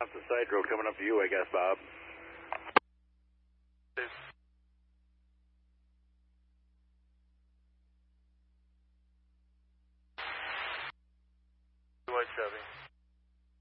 Off the side road coming up to you, I guess, Bob. White Chevy.